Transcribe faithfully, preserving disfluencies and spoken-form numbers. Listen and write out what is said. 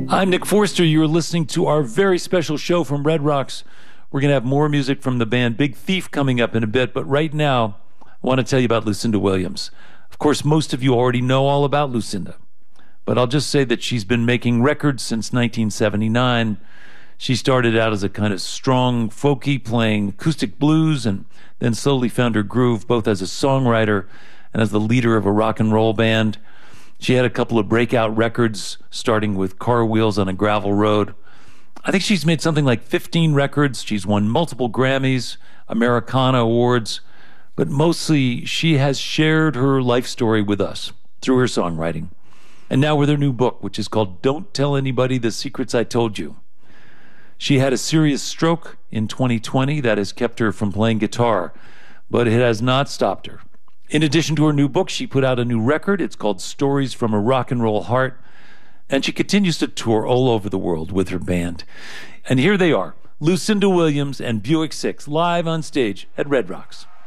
I'm Nick Forster. You're listening to our very special show from Red Rocks. We're going to have more music from the band Big Thief coming up in a bit, but right now, I want to tell you about Lucinda Williams. Of course, most of you already know all about Lucinda, but I'll just say that she's been making records since nineteen seventy-nine. She started out as a kind of strong folky playing acoustic blues and then slowly found her groove both as a songwriter and as the leader of a rock and roll band. She had a couple of breakout records, starting with Car Wheels on a Gravel Road. I think she's made something like fifteen records. She's won multiple Grammys, Americana Awards, but mostly she has shared her life story with us through her songwriting. And now with her new book, which is called Don't Tell Anybody the Secrets I Told You. She had a serious stroke in twenty twenty that has kept her from playing guitar, but it has not stopped her. In addition to her new book, she put out a new record. It's called Stories from a Rock and Roll Heart. And she continues to tour all over the world with her band. And here they are, Lucinda Williams and Buick Six, live on stage at Red Rocks.